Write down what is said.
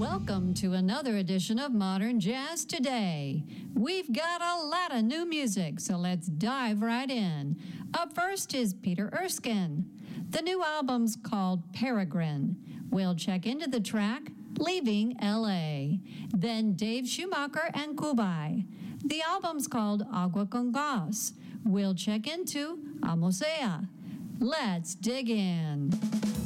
Welcome to another edition of Modern Jazz Today. We've got a lot of new music, so let's dive right in. Up first is Peter Erskine. The new album's called Peregrine. We'll check into the track Leaving L.A. Then Dave Schumacher and Kubai. The album's called Agua con Gas. We'll check into Amosea. Let's dig in.